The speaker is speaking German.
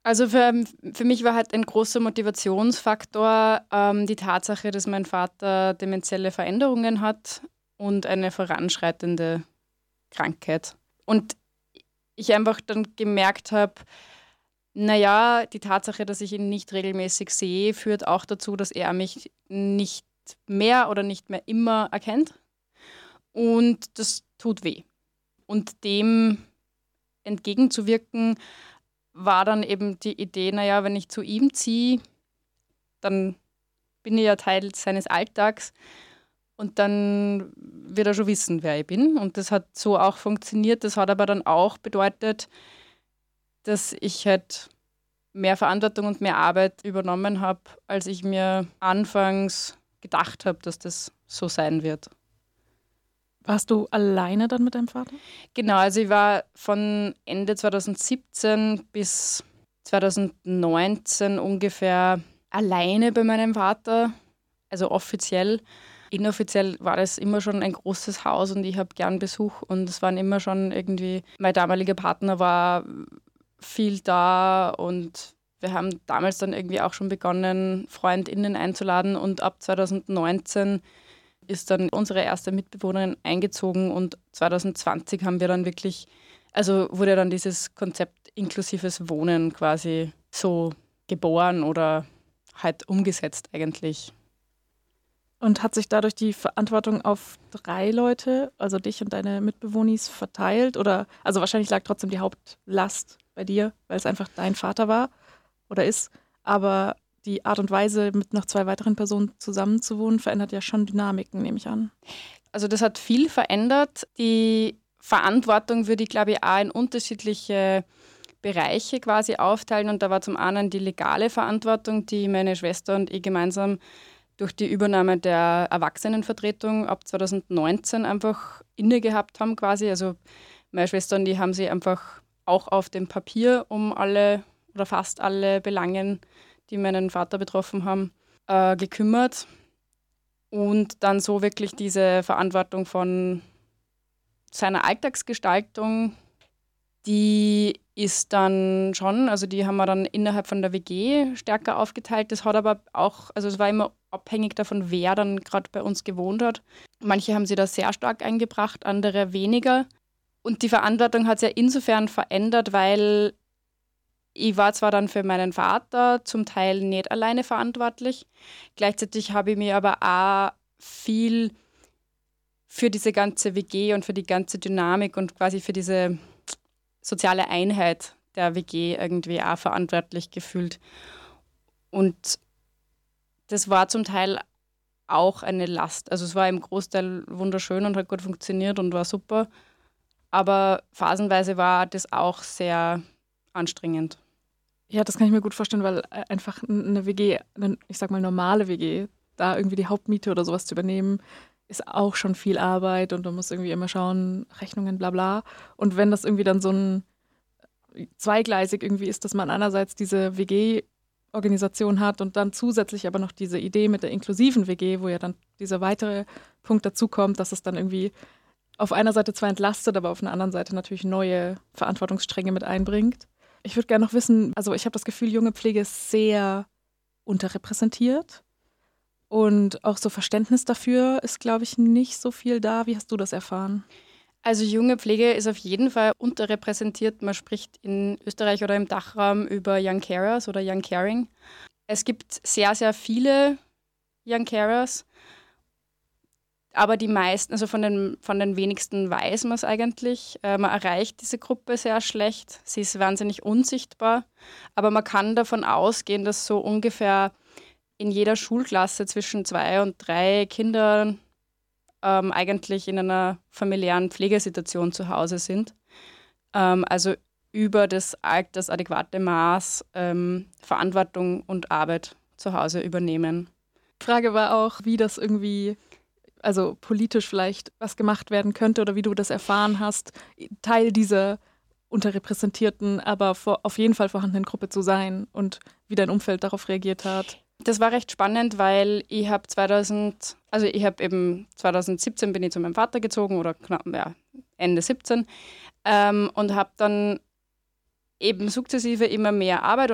Also für mich war halt ein großer Motivationsfaktor die Tatsache, dass mein Vater demenzielle Veränderungen hat und eine voranschreitende Krankheit. Und ich einfach dann gemerkt habe, naja, die Tatsache, dass ich ihn nicht regelmäßig sehe, führt auch dazu, dass er mich nicht mehr oder nicht mehr immer erkennt. Und das tut weh. Und dem entgegenzuwirken, war dann eben die Idee, naja, wenn ich zu ihm ziehe, dann bin ich ja Teil seines Alltags und dann wird er schon wissen, wer ich bin. Und das hat so auch funktioniert. Das hat aber dann auch bedeutet, dass ich halt mehr Verantwortung und mehr Arbeit übernommen habe, als ich mir anfangs gedacht habe, dass das so sein wird. Warst du alleine dann mit deinem Vater? Genau, also ich war von Ende 2017 bis 2019 ungefähr alleine bei meinem Vater, also offiziell. Inoffiziell war das immer schon ein großes Haus und ich habe gern Besuch und es waren immer schon irgendwie, mein damaliger Partner war viel da und wir haben damals dann irgendwie auch schon begonnen, FreundInnen einzuladen und ab 2019 ist dann unsere erste Mitbewohnerin eingezogen und 2020 haben wir dann wirklich, also wurde dann dieses Konzept inklusives Wohnen quasi so geboren oder halt umgesetzt eigentlich. Und hat sich dadurch die Verantwortung auf 3 Leute, also dich und deine Mitbewohnis, verteilt? Oder, also wahrscheinlich lag trotzdem die Hauptlast bei dir, weil es einfach dein Vater war oder ist, aber die Art und Weise, mit noch 2 weiteren Personen zusammenzuwohnen, verändert ja schon Dynamiken, nehme ich an. Also das hat viel verändert. Die Verantwortung würde ich, glaube ich, auch in unterschiedliche Bereiche quasi aufteilen. Und da war zum einen die legale Verantwortung, die meine Schwester und ich gemeinsam durch die Übernahme der Erwachsenenvertretung ab 2019 einfach inne gehabt haben quasi. Also meine Schwester und ich haben sich einfach auch auf dem Papier um alle oder fast alle Belangen, die meinen Vater betroffen haben, gekümmert und dann so wirklich diese Verantwortung von seiner Alltagsgestaltung, die ist dann schon, also die haben wir dann innerhalb von der WG stärker aufgeteilt. Das hat aber auch, also es war immer abhängig davon, wer dann gerade bei uns gewohnt hat. Manche haben sie da sehr stark eingebracht, andere weniger. Und die Verantwortung hat sich ja insofern verändert, weil ich war zwar dann für meinen Vater zum Teil nicht alleine verantwortlich, gleichzeitig habe ich mich aber auch viel für diese ganze WG und für die ganze Dynamik und quasi für diese soziale Einheit der WG irgendwie auch verantwortlich gefühlt. Und das war zum Teil auch eine Last. Also es war im Großteil wunderschön und hat gut funktioniert und war super, aber phasenweise war das auch sehr anstrengend. Ja, das kann ich mir gut vorstellen, weil einfach eine WG, ich sag mal normale WG, da irgendwie die Hauptmiete oder sowas zu übernehmen, ist auch schon viel Arbeit und du musst irgendwie immer schauen, Rechnungen, bla bla. Und wenn das irgendwie dann so ein zweigleisig irgendwie ist, dass man einerseits diese WG-Organisation hat und dann zusätzlich aber noch diese Idee mit der inklusiven WG, wo ja dann dieser weitere Punkt dazukommt, dass es dann irgendwie auf einer Seite zwar entlastet, aber auf einer anderen Seite natürlich neue Verantwortungsstränge mit einbringt. Ich würde gerne noch wissen, also ich habe das Gefühl, junge Pflege ist sehr unterrepräsentiert und auch so Verständnis dafür ist, glaube ich, nicht so viel da. Wie hast du das erfahren? Also junge Pflege ist auf jeden Fall unterrepräsentiert. Man spricht in Österreich oder im Dachraum über Young Carers oder Young Caring. Es gibt sehr, sehr viele Young Carers, aber die meisten, also von den wenigsten weiß man es eigentlich. Man erreicht diese Gruppe sehr schlecht. Sie ist wahnsinnig unsichtbar. Aber man kann davon ausgehen, dass so ungefähr in jeder Schulklasse zwischen 2 und 3 Kindern eigentlich in einer familiären Pflegesituation zu Hause sind. Also über das adäquate Maß Verantwortung und Arbeit zu Hause übernehmen. Die Frage war auch, wie das irgendwie, also politisch vielleicht was gemacht werden könnte oder wie du das erfahren hast, Teil dieser unterrepräsentierten, aber auf jeden Fall vorhandenen Gruppe zu sein und wie dein Umfeld darauf reagiert hat. Das war recht spannend, weil ich habe 2017 bin ich zu meinem Vater gezogen oder knapp, ja, Ende 17 und habe dann eben sukzessive immer mehr Arbeit